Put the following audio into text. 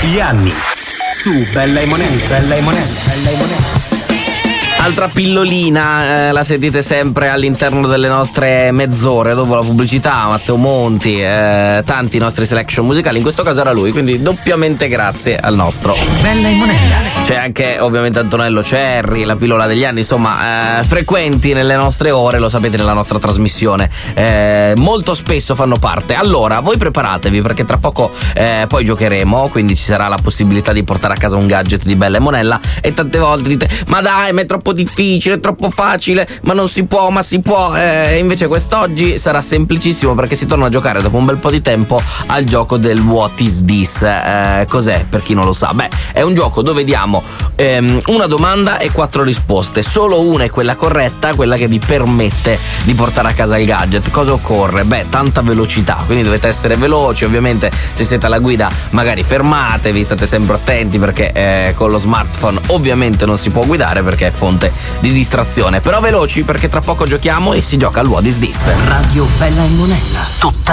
Gli anni su Bella e Monelli, Bella e Monelli, Bella e Monelli. Altra pillolina, la sentite sempre all'interno delle nostre mezz'ore dopo la pubblicità. Matteo Monti, tanti nostri selection musicali, in questo caso era lui, quindi doppiamente grazie al nostro Bella e Monella. C'è anche ovviamente Antonello Cerri, la pillola degli anni, insomma frequenti nelle nostre ore, lo sapete, nella nostra trasmissione, molto spesso fanno parte. Allora voi preparatevi, perché tra poco poi giocheremo, quindi ci sarà la possibilità di portare a casa un gadget di Bella e Monella. E tante volte dite: ma dai, ma è troppo difficile, è troppo facile, ma non si può, ma si può. Invece quest'oggi sarà semplicissimo, perché si torna a giocare dopo un bel po' di tempo al gioco del What is this? Cos'è, per chi non lo sa? Beh, è un gioco dove diamo una domanda e 4 risposte. Solo una è quella corretta, quella che vi permette di portare a casa il gadget. Cosa occorre? Beh, tanta velocità, quindi dovete essere veloci. Ovviamente se siete alla guida magari fermatevi, state sempre attenti, perché con lo smartphone ovviamente non si può guidare, perché è fonte di distrazione. Però veloci, perché tra poco giochiamo e si gioca al What is this? Radio Bella e Monella, tutta